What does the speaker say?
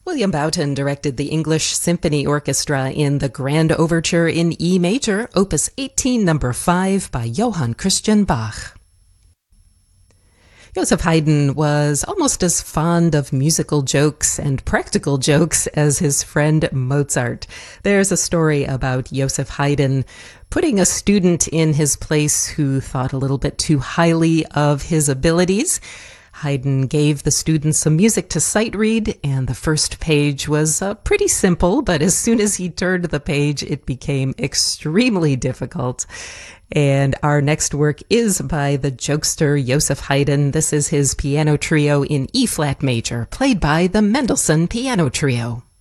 William Boughton directed the English Symphony Orchestra in the Grand Overture in E major, Opus 18, number 5 by Johann Christian Bach. Joseph Haydn was almost as fond of musical jokes and practical jokes as his friend Mozart. There's a story about Joseph Haydn putting a student in his place who thought a little bit too highly of his abilities. Haydn gave the student some music to sight read, and the first page was pretty simple, but as soon as he turned the page, it became extremely difficult. And our next work is by the jokester Joseph Haydn. This is his piano trio in E-flat major, played by the Mendelssohn Piano Trio.